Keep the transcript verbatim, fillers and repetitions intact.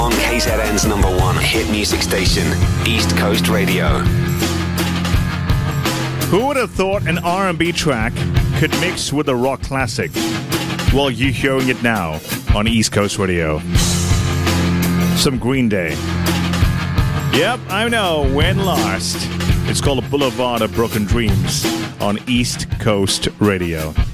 On K Z N's number one hit music station, East Coast Radio. Who would have thought an R and B track could mix with a rock classic? Well, you're hearing it now on East Coast Radio. Some Green Day. Yep, I know, when last. It's called A Boulevard of Broken Dreams on East Coast Radio.